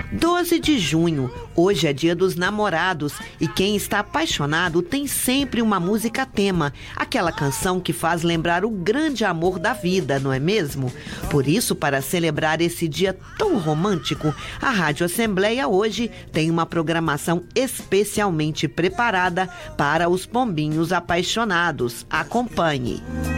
12 de junho, hoje é dia dos namorados e quem está apaixonado tem sempre uma música tema, aquela canção que faz lembrar o grande amor da vida, não é mesmo? Por isso, para celebrar esse dia tão romântico, a Rádio Assembleia hoje tem uma programação especialmente preparada para os pombinhos apaixonados. Acompanhe.